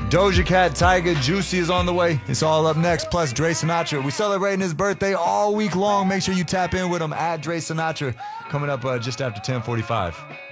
Doja Cat, Tyga, Juicy is on the way. It's all up next. Plus Dre Sinatra. We celebrating his birthday all week long. Make sure you tap in with him at Dre Sinatra. Coming up just after 10:45.